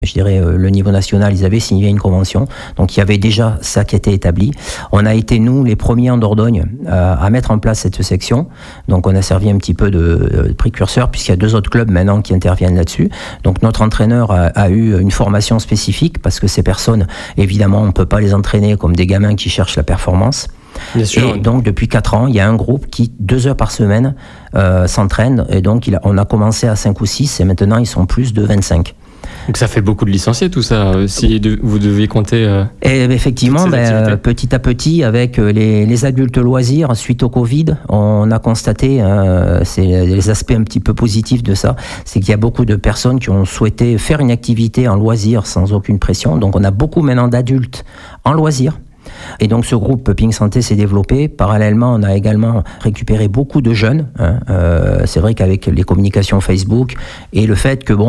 Je dirais, le niveau national, ils avaient signé une convention. Donc, il y avait déjà ça qui était établi. On a été, nous, les premiers en Dordogne à mettre en place cette section. Donc, on a servi un petit peu de précurseur, puisqu'il y a 2 autres clubs maintenant qui interviennent là-dessus. Donc, notre entraîneur a eu une formation spécifique, parce que ces personnes, évidemment, on ne peut pas les entraîner comme des gamins qui cherchent la performance. Bien sûr. Et donc, depuis 4 ans, il y a un groupe qui, 2 heures par semaine, s'entraîne. Et donc, on a commencé à 5 ou 6, et maintenant, ils sont plus de 25. Donc ça fait beaucoup de licenciés tout ça, si vous deviez compter... Et effectivement, petit à petit, avec les adultes loisirs, suite au Covid, on a constaté, c'est les aspects un petit peu positifs de ça, c'est qu'il y a beaucoup de personnes qui ont souhaité faire une activité en loisir sans aucune pression. Donc on a beaucoup maintenant d'adultes en loisir. Et donc ce groupe Ping Santé s'est développé. Parallèlement, on a également récupéré beaucoup de jeunes. C'est vrai qu'avec les communications Facebook et le fait que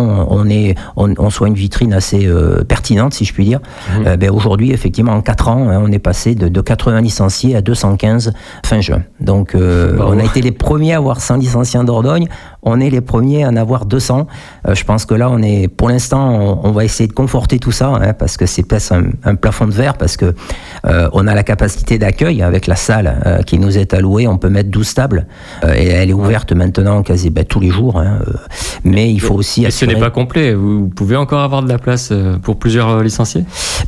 on soit une vitrine assez pertinente, si je puis dire, aujourd'hui, effectivement, en 4 ans, on est passé de 80 licenciés à 215 fin juin. Donc on a été les premiers à avoir 100 licenciés en Dordogne. On est les premiers à en avoir 200. Je pense que là, pour l'instant, on va essayer de conforter tout ça, parce que c'est peut-être un plafond de verre, parce que on a la capacité d'accueil avec la salle qui nous est allouée. On peut mettre 12 tables et elle est ouverte maintenant quasi tous les jours. Mais il faut aussi assurer... ce n'est pas complet. Vous pouvez encore avoir de la place pour plusieurs licenciés ?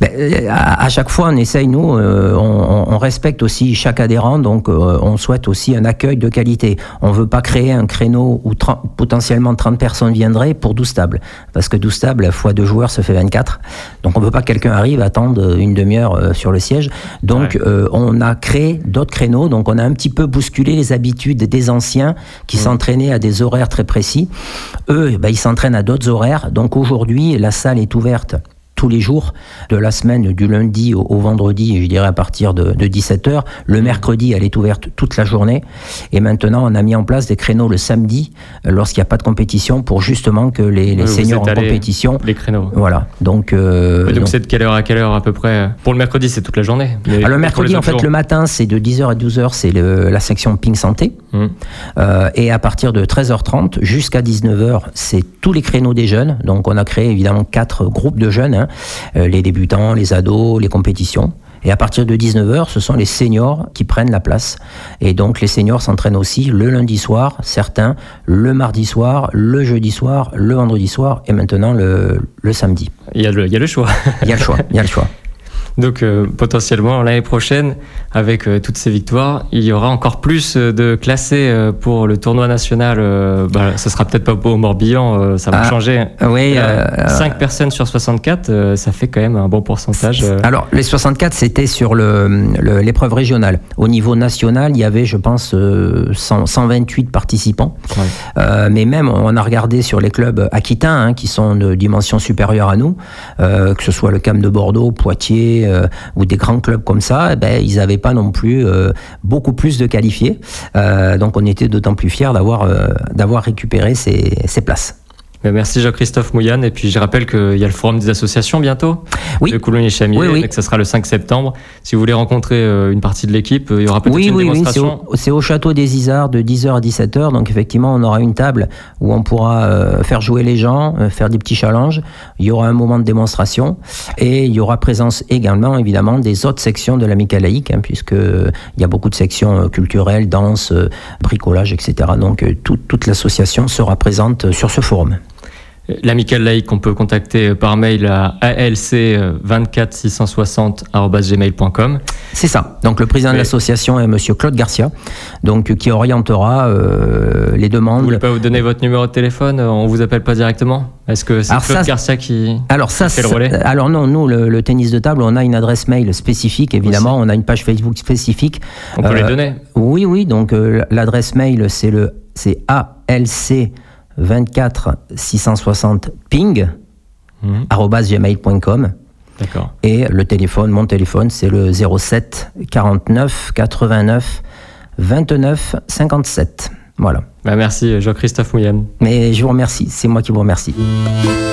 À chaque fois, on essaye, nous, on respecte aussi chaque adhérent, donc on souhaite aussi un accueil de qualité. On ne veut pas créer un créneau où potentiellement 30 personnes viendraient pour 12 tables. Parce que 12 tables, fois 2 joueurs, ça fait 24. Donc on ne veut pas que quelqu'un arrive, attendre une demi-heure sur le siège. Donc on a créé d'autres créneaux. Donc on a un petit peu bousculé les habitudes des anciens qui s'entraînaient à des horaires très précis. Eux, ils s'entraînent à d'autres horaires. Donc aujourd'hui, la salle est ouverte tous les jours de la semaine, du lundi au vendredi, je dirais à partir de 17h. Le mercredi, elle est ouverte toute la journée. Et maintenant, on a mis en place des créneaux le samedi, lorsqu'il n'y a pas de compétition, pour justement que les seniors en compétition... Les créneaux. Voilà. Donc c'est de quelle heure à quelle heure à peu près ? Pour le mercredi, c'est toute la journée. Alors le mercredi, en fait, le matin, c'est de 10h à 12h, c'est la section Ping Santé. Et à partir de 13h30 jusqu'à 19h, c'est tous les créneaux des jeunes. Donc on a créé évidemment 4 groupes de jeunes, les débutants, les ados, les compétitions. Et à partir de 19h, ce sont les seniors qui prennent la place. Et donc les seniors s'entraînent aussi le lundi soir, certains le mardi soir, le jeudi soir, le vendredi soir et maintenant le samedi. Il y a le choix. Il y a le choix. Donc potentiellement l'année prochaine, avec toutes ces victoires, il y aura encore plus de classés pour le tournoi national. Ce sera peut-être pas au Morbihan, ça va changer. Oui, 5 personnes sur 64, ça fait quand même un bon pourcentage. Alors les 64, c'était sur l'épreuve régionale. Au niveau national, il y avait, je pense, 128 participants. Ouais. Mais même, on a regardé sur les clubs aquitains, qui sont de dimension supérieure à nous, que ce soit le CAM de Bordeaux, Poitiers, ou des grands clubs comme ça, ils n'avaient pas non plus beaucoup plus de qualifiés. Donc on était d'autant plus fiers d'avoir récupéré ces places. Merci Jean-Christophe Mouillane. Et puis je rappelle qu'il y a le forum des associations bientôt, de Coulommiers-Chamiers, et que ça sera le 5 septembre. Si vous voulez rencontrer une partie de l'équipe, il y aura peut-être une démonstration. C'est au château des Isards de 10h à 17h. Donc effectivement, on aura une table où on pourra faire jouer les gens, faire des petits challenges. Il y aura un moment de démonstration et il y aura présence également, évidemment, des autres sections de l'Amicale laïque, puisqu'il y a beaucoup de sections culturelles, danse, bricolage, etc. Donc toute l'association sera présente sur ce forum. L'Amicale laïque, on peut contacter par mail à alc24660@gmail.com. C'est ça. Donc le président de l'association est monsieur Claude Garcia, donc qui orientera les demandes. Vous voulez pas vous donner votre numéro de téléphone ? On vous appelle pas directement ? Est-ce que c'est Claude Garcia qui fait le relais ? Alors non, nous le tennis de table, on a une adresse mail spécifique, évidemment, on a une page Facebook spécifique. On peut les donner ? Oui. Donc l'adresse mail, c'est ALC 24 660 ping @gmail.com. D'accord. Et mon téléphone, c'est le 07 49 89 29 57. Voilà. Merci Jean-Christophe Mouillane. Mais je vous remercie, c'est moi qui vous remercie.